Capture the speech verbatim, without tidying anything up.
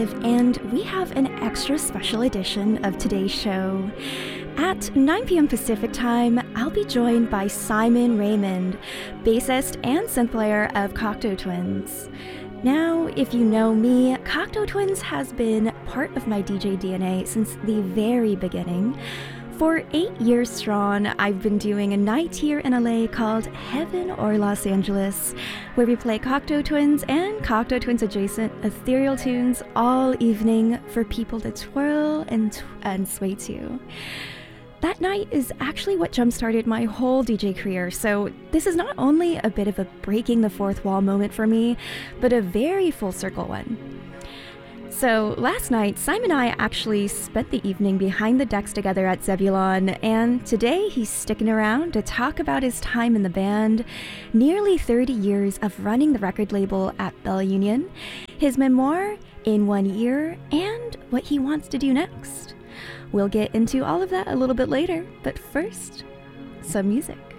And we have an extra special edition of today's show. At nine p.m. Pacific time, I'll be joined by Simon Raymond, bassist and synth player of Cocteau Twins. Now, if you know me, Cocteau Twins has been part of my D J D N A since the very beginning. For eight years strong, I've been doing a night here in L A called Heaven or Los Angeles, where we play Cocteau Twins and Cocteau Twins adjacent ethereal tunes all evening for people to twirl and, tw- and sway to. That night is actually what jump-started my whole D J career, so this is not only a bit of a breaking the fourth wall moment for me, but a very full circle one. So last night, Simon and I actually spent the evening behind the decks together at Zebulon, and today he's sticking around to talk about his time in the band, nearly thirty years of running the record label at Bell Union, his memoir, In One Year, and what he wants to do next. We'll get into all of that a little bit later, but first, some music.